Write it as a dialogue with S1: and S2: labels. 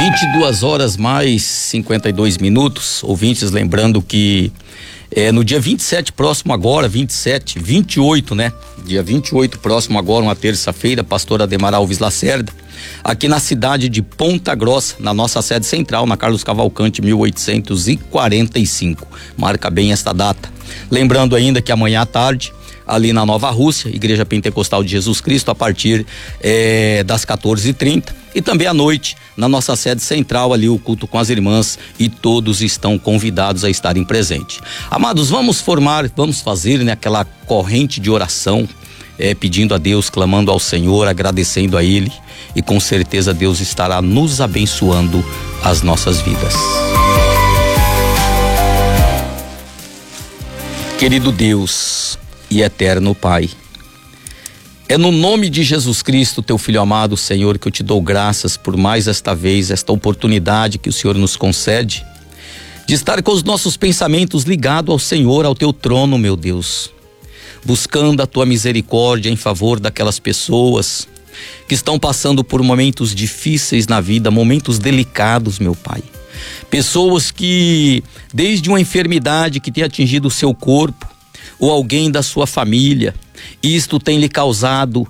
S1: 22 horas mais 52 minutos. Ouvintes, lembrando que no dia 27 próximo agora, 28, né? Dia 28 próximo agora, uma terça-feira, pastor Ademar Alves Lacerda, aqui na cidade de Ponta Grossa, na nossa sede central, na Carlos Cavalcante 1845. Marca bem esta data. Lembrando ainda que amanhã à tarde, ali na Nova Rússia, Igreja Pentecostal de Jesus Cristo, a partir das 14h30, e também à noite, na nossa sede central, ali o culto com as irmãs, e todos estão convidados a estarem presentes. Amados, vamos fazer, né, aquela corrente de oração, pedindo a Deus, clamando ao Senhor, agradecendo a Ele, e com certeza Deus estará nos abençoando as nossas vidas. Querido Deus e eterno Pai, é no nome de Jesus Cristo, teu Filho amado, Senhor, que eu te dou graças por mais esta vez, esta oportunidade que o Senhor nos concede, de estar com os nossos pensamentos ligados ao Senhor, ao teu trono, meu Deus, buscando a tua misericórdia em favor daquelas pessoas que estão passando por momentos difíceis na vida, momentos delicados, meu Pai. Pessoas que, desde uma enfermidade que tem atingido o seu corpo, ou alguém da sua família, isto tem lhe causado